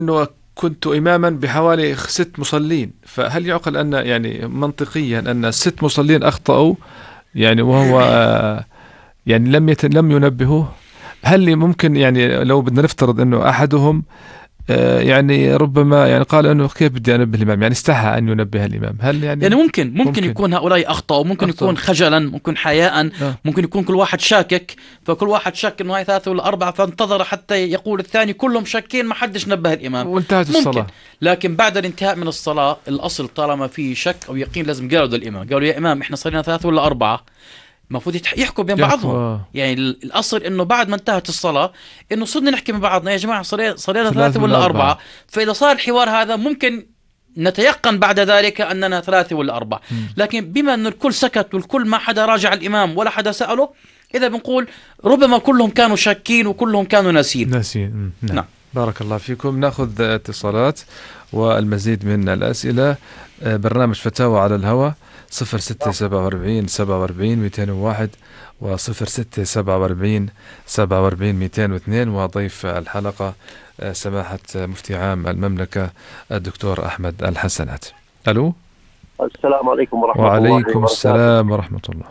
أنه كنت إماما بحوالي 6 مصلين، فهل يعقل أن يعني منطقيا أن ال6 مصلين أخطأوا يعني وهو يعني لم ينبهوه؟ هل ممكن يعني لو بدنا نفترض أنه أحدهم يعني ربما يعني قال أنه كيف بدي أنبه الإمام، يعني استحى أن ينبه الإمام، هل يعني يعني ممكن ممكن يكون هؤلاء أخطأوا، ممكن أخطأ؟ يكون خجلا، ممكن حياء، آه ممكن يكون كل واحد شاكك، فكل واحد شك إنه هاي 3 ولا 4، فانتظر حتى يقول الثاني، كلهم شاكين، ما حدش نبه الإمام. وانتهت ممكن. الصلاة. لكن بعد الانتهاء من الصلاة، الأصل طالما في شك أو يقين لازم قالوا للإمام، قالوا يا إمام إحنا صلينا 3 ولا 4. المفروض يحكوا بين يحكوا بعضهم. يعني الأصل إنه بعد ما انتهت الصلاة، إنه صرنا نحكي مع بعضنا يا جماعة صلينا ثلاثة ثلاثة ولا ولا أربعة أربعة فإذا صار الحوار هذا ممكن نتيقن بعد ذلك أننا 3 ولا 4. مم. لكن بما أن الكل سكت والكل ما حدا راجع الإمام ولا حدا سأله، إذا بنقول ربما كلهم كانوا شاكين وكلهم كانوا ناسين. ناسين. نعم. نعم. بارك الله فيكم. ناخذ اتصالات والمزيد من الأسئلة. برنامج فتاوى على الهواء 0647 47 201 و0647 47 202، وضيف الحلقة سماحة مفتي عام المملكة الدكتور أحمد الحسنات. ألو. السلام عليكم ورحمة الله وعليكم وبركاته. السلام ورحمة الله.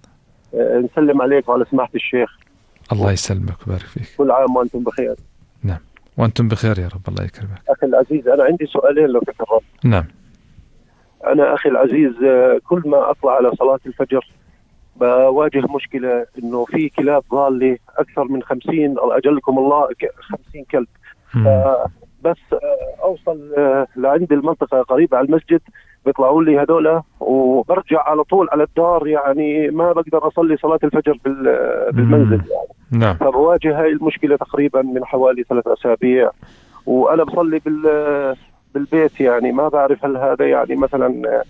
نسلم عليك وعلى سماحة الشيخ. الله يسلمك ويبارك فيك. كل عام وأنتم بخير. نعم وأنتم بخير يا رب، الله يكرمك. أخي العزيز، أنا عندي سؤالين لو تكرمت. نعم. أنا أخي العزيز، كل ما أطلع على صلاة الفجر بواجه مشكلة إنه في كلاب ضالة أكثر من 50 أو أجلكم الله 50 كلب. بس أوصل لعند المنطقة قريبة على المسجد، بيطلعوا لي هذولا وبرجع على طول على الدار، يعني ما بقدر أصلي صلاة الفجر بالمنزل يعني. نعم. فبواجه هاي المشكلة تقريبا من حوالي 3 أسابيع، وأنا بصلي بالبيت، يعني ما بعرف هل هذا يعني مثلا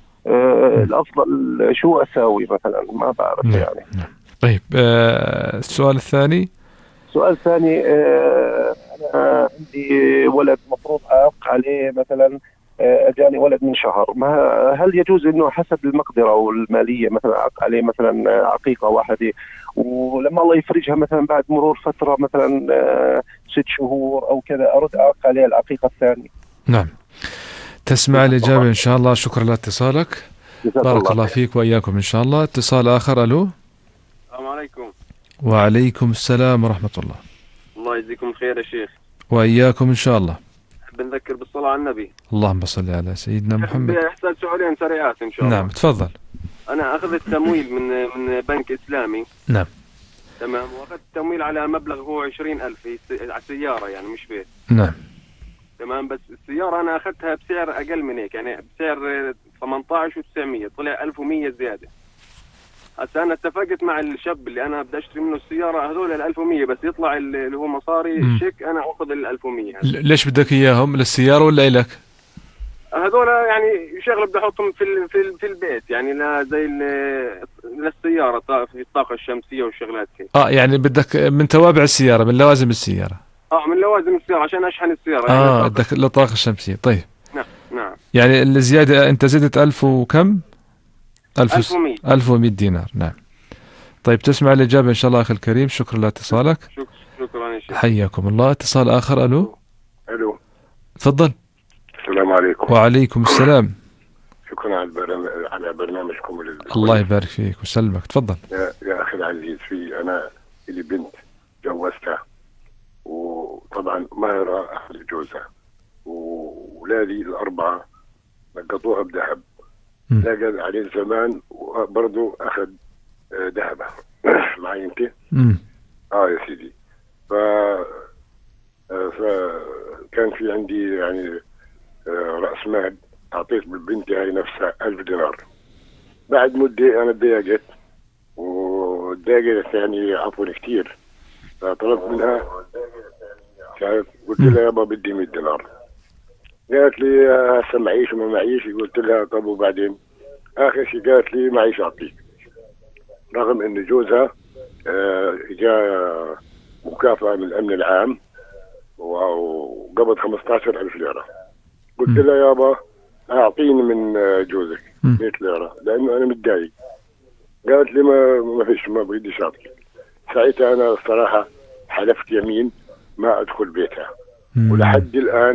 الأفضل شو أساوي مثلا، ما بعرف يعني. طيب السؤال الثاني. سؤال ثاني، أنا عندي ولد مفروض أعق عليه مثلا، أجاني ولد من شهر، هل يجوز إنه حسب المقدرة والمالية مثلا أعق عليه مثلا عقيقة واحدة، ولما الله يفرجها مثلا بعد مرور فترة مثلا 6 شهور أو كذا أرد أعق عليه العقيقة الثانية؟ نعم. تسمع الإجابة إن شاء الله. شكرا لاتصالك. بارك الله فيك وإياكم إن شاء الله. اتصال آخر. ألو. السلام عليكم. وعليكم السلام ورحمة الله. الله يجزيكم خير يا شيخ. وإياكم إن شاء الله. أحب نذكر بالصلاة على النبي. اللهم صل على سيدنا محمد. يحتاج سؤالين سريعات إن شاء الله. نعم تفضل. أنا أخذت تمويل من بنك إسلامي. نعم. تمام. وأخذت تمويل على مبلغ هو 20,000 على سيارة، يعني مش بيت. نعم. تمام. بس السيارة أنا أخذتها بسعر أقل من هيك، يعني بسعر 18,900، طلع 1,100 زيادة. هسه أنا اتفقت مع الشاب اللي أنا بدي أشتري منه السيارة هذول 1,100، بس يطلع اللي هو مصاري شيك أنا أخذ 1,100. ليش بدك إياهم؟ للسيارة ولا إلك؟ هذول يعني شغله بدي احطهم في البيت، يعني لا زي للسياره، في الطاقه الشمسيه والشغلات هيك. يعني بدك من توابع السيارة، من لوازم السيارة. من لوازم السياره عشان اشحن السياره. يعني بدك للطاقة الشمسية. طيب. نعم. يعني الزيادة أنت زدت 1000 وكم؟ 1100. 1100 دينار. نعم. طيب تسمع الإجابة إن شاء الله أخي الكريم. شكرا لاتصالك. شكرا يا شيخ. حياكم الله. اتصال آخر. ألو. الو. تفضل. السلام عليكم. وعليكم السلام. شكرا على برنامجكم. الله يبارك فيك وسلمك. تفضل. يا اخي العزيز، انا لي بنت جوزتها، وطبعا ماهرة اخذ جوزها، واولادي الاربعه نقضوها بذهب، لاقى عليه زمان وبرضه اخذ ذهبها. معي انت؟ يا سيدي. فكان في عندي يعني رأس مال، أعطيت بالبنت هاي نفسها 1000 دينار. بعد مدة أنا تضايقت، وتضايقت يعني عفوا كثير، فطلبت منها، قلت لها يابا بدي 100 دينار. قالت لي هسه معيش وما معيش. قلت لها طب وبعدين؟ آخر شيء قالت لي معيش أعطيك، رغم إن جوزها جاء مكافأة من الأمن العام وقبض 15,000 ليرة. قلت لها يابا أعطيني من جوزك 100 ليرة لأنه أنا متضايق. قالت لي ما فيش، ما بديش أعطيك. ساعتها أنا الصراحة حلفت يمين ما أدخل بيتها، ولحد الآن